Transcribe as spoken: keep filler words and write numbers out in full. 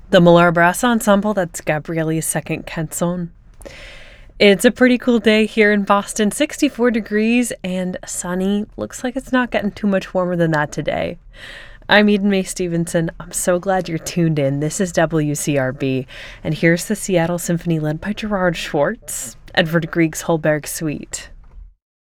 The Millar Brass Ensemble, that's Gabriele's second canzone. It's a pretty cool day here in Boston, sixty-four degrees and sunny. Looks like it's not getting too much warmer than that today. I'm Eden Mae Stevenson. I'm so glad you're tuned in. This is W C R B, and here's the Seattle Symphony led by Gerard Schwartz, Edvard Grieg's Holberg Suite.